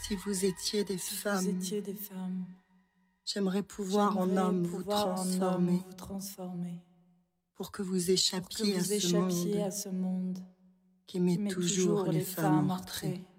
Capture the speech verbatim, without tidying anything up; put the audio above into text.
Si vous étiez des Si femmes, vous étiez des femmes, j'aimerais pouvoir en j'aimerais homme vous pouvoir en homme transformer vous transformer pour que vous pour que échappiez à vous ce échappiez monde à ce monde qui qui met met toujours les femmes en en retrait. retrait.